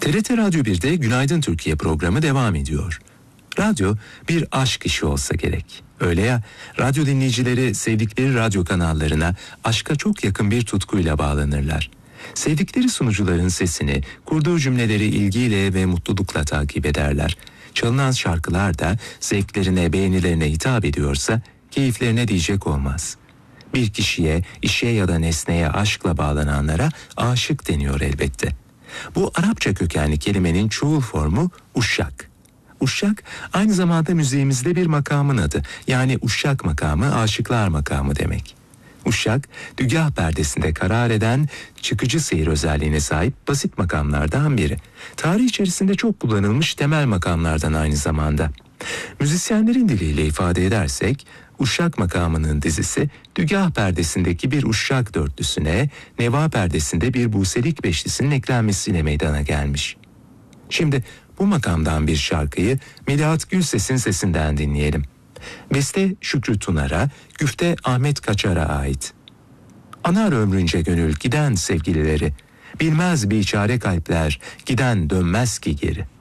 TRT Radyo 1'de Günaydın Türkiye programı devam ediyor. Radyo bir aşk işi olsa gerek. Öyle ya, radyo dinleyicileri sevdikleri radyo kanallarına aşka çok yakın bir tutkuyla bağlanırlar. Sevdikleri sunucuların sesini, kurduğu cümleleri ilgiyle ve mutlulukla takip ederler. Çalınan şarkılar da zevklerine, beğenilerine hitap ediyorsa keyiflerine diyecek olmaz. Bir kişiye, işe ya da nesneye aşkla bağlananlara aşık deniyor elbette. Bu Arapça kökenli kelimenin çoğul formu uşşak. Uşşak aynı zamanda müziğimizde bir makamın adı. Yani uşşak makamı, aşıklar makamı demek. Uşşak, dügah perdesinde karar eden çıkıcı seyir özelliğine sahip basit makamlardan biri. Tarih içerisinde çok kullanılmış temel makamlardan aynı zamanda. Müzisyenlerin diliyle ifade edersek, uşşak makamının dizisi dügah perdesindeki bir uşşak dörtlüsüne, neva perdesinde bir buselik beşlisinin eklenmesiyle meydana gelmiş. Şimdi bu makamdan bir şarkıyı Melahat Gülses'in sesinden dinleyelim. Beste Şükrü Tunar'a, güfte Ahmet Kaçar'a ait. Anar ömrünce gönül giden sevgilileri, bilmez biçare kalpler giden dönmez ki geri.